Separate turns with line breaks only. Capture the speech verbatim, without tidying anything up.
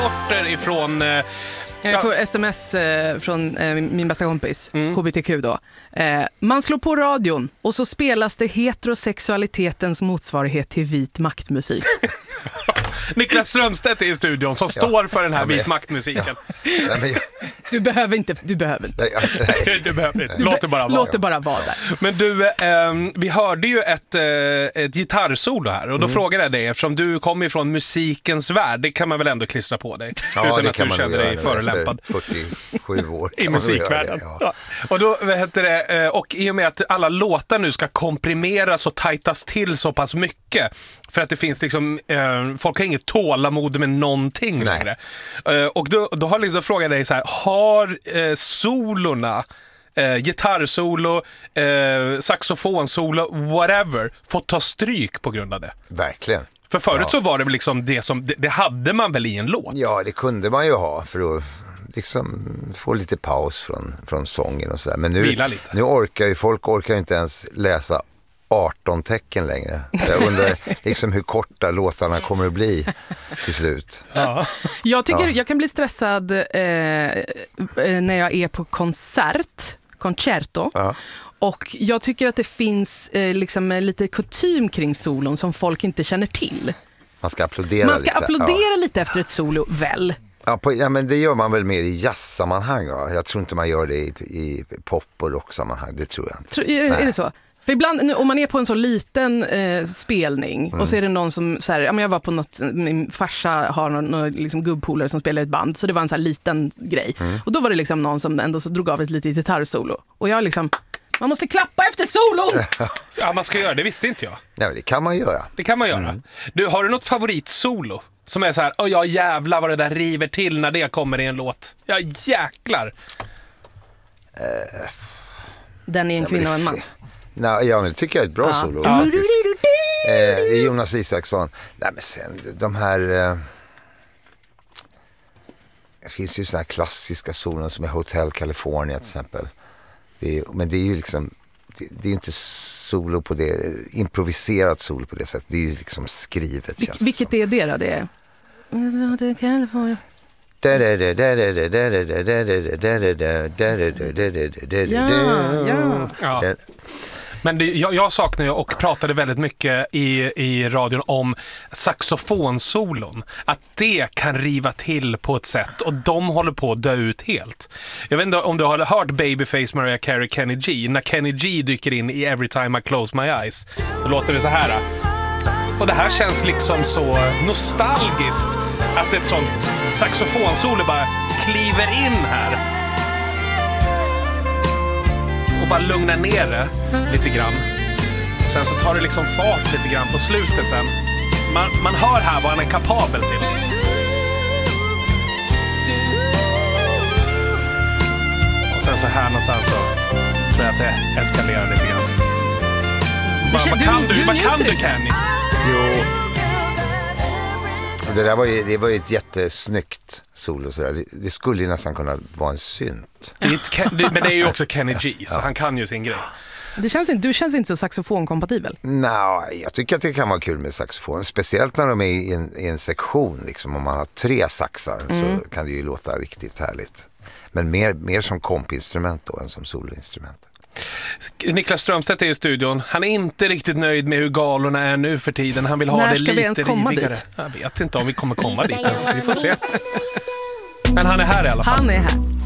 Rapporter ifrån... Eh,
Jag får sms eh, från eh, min bästa kompis,
Mm.
H B T Q då. Eh, man slår på radion och så spelas det heterosexualitetens motsvarighet till vit maktmusik.
Niklas Strömstedt är i studion som
Ja.
står för den här
Ja, men-
vit maktmusiken.
Nej, men jag,
Du behöver inte, du behöver inte.
nej, nej.
Du behöver inte. Låt det bara vara.
Låt det bara vara där.
Men du, eh, vi hörde ju ett, eh, ett gitarrsolo här och då
Mm.
frågade jag dig, eftersom du kommer ifrån musikens värld, det kan man väl ändå klistra på dig
Ja,
utan
det
att
kan
du
man
känner
nog
dig
göra
förolämpad
efter fyrtiosju år.
i
kan man nog göra
musikvärlden.
det, ja.
Ja. Och då vad heter det, eh, och i och med att alla låtar nu ska komprimeras och tajtas till så pass mycket för att det finns liksom, eh, folk har inget tålamod med någonting
Nej.
längre. Eh, och då, då har liksom, då frågar jag dig så här, har eh, solorna Eh, gitarrsolo, eh, saxofonsolo, whatever, fått ta stryk på grund av det?
Verkligen.
För förut
Ja.
så var det väl liksom det som, det, det hade man väl i en låt?
Ja, det kunde man ju ha för att liksom få lite paus från, från sången och sådär. Men nu,
Vila lite.
nu orkar ju folk orkar ju inte ens läsa arton tecken längre. Så jag undrar liksom hur korta låtarna kommer att bli till slut.
Ja.
Jag tycker
Ja.
jag kan bli stressad eh, när jag är på konsert, concerto.
Ja.
Och jag tycker att det finns eh, liksom lite kutym kring solon som folk inte känner till.
Man ska applådera
Man ska
lite.
applådera
Ja.
lite efter ett solo, väl?
Ja, på, ja, men det gör man väl mer i jazzsammanhang. Va? Jag tror inte man gör det i, i pop- och rocksammanhang. Det tror jag inte.
Tror, är, är det så? För ibland, nu, om man är på en så liten eh, spelning
Mm.
och så är det någon som, så här, ja, men jag var på något, min farsa har någon, någon liksom gubbpolare som spelar i ett band, så det var en så här liten grej.
Mm.
Och då var det liksom någon som ändå så drog av ett litet gitarrsolo. Och jag liksom, man måste klappa efter solon!
Ja, man ska göra det, visste inte jag.
Nej, men det kan man göra.
Det kan man göra.
Mm.
Du, har du något favoritsolo som är så här, åh ja jävlar vad det där river till när det kommer i en låt? Ja jäklar.
Den är en kvinna och en man.
Nej, ja, men det tycker jag är ett bra
Ja.
solo
Ja.
faktiskt. Eh, det är Jonas Isaksson. Nej, men sen de här... Eh, det finns ju såna här klassiska solon som är Hotel California till exempel. Det är, men det är ju liksom... Det, det är ju inte solo på det... Improviserat solo på det sättet. Det är ju liksom skrivet,
Vil-
känns det
vilket
som.
är det då? Det är... ja.
Ja. Men det, jag, jag saknar ju och pratade väldigt mycket i, i radion om saxofonsolon. Att det kan riva till på ett sätt och de håller på att dö ut helt. Jag vet inte om du har hört Babyface Mariah Carey Kenny G. När Kenny G dyker in i Every Time I Close My Eyes, då låter det så här. Och det här känns liksom så nostalgiskt att ett sånt saxofonsolo bara kliver in här. Och bara lugnar ner det lite grann. Sen så tar det liksom fart lite grann på slutet sen. Man, man hör här vad han är kapabel till. Och sen så här någonstans så tror jag att det eskalerar lite grann. Vad, vad
du-
kan du?
du
Vad kan
njuter
du,
inte.
Kenny?
Jo. Det där var ju, det var ju ett jättesnyggt solo. Så där. Det, det skulle ju nästan kunna vara en synt.
Det är ett Ken, det, men det är ju också Kenny G, så han kan ju sin grej.
Det känns inte, du känns inte så saxofonkompatibel.
Nej, jag tycker att det kan vara kul med saxofon. Speciellt när de är i en, i en sektion. Liksom, om man har tre saxar
Mm.
så kan det ju låta riktigt härligt. Men mer, mer som kompinstrument då än som soloinstrument.
Niklas Strömstedt är i studion. Han är inte riktigt nöjd med hur galorna är nu för tiden. Han vill ha
När
det
ska
lite
vi ens komma
rivigare.
dit?
Jag vet inte om vi kommer komma dit ens. Vi får se. Men han är här i alla fall.
Han är här.